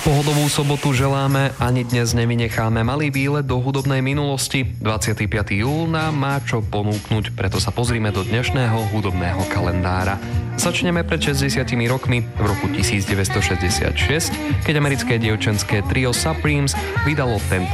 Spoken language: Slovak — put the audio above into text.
Pohodovú sobotu želáme, ani dnes nevynecháme malý výlet do hudobnej minulosti. 25. júl nám má čo ponúknuť, preto sa pozrime do dnešného hudobného kalendára. Začneme pred 60 rokmi, v roku 1966, keď americké dievčenské trio Supremes vydalo tento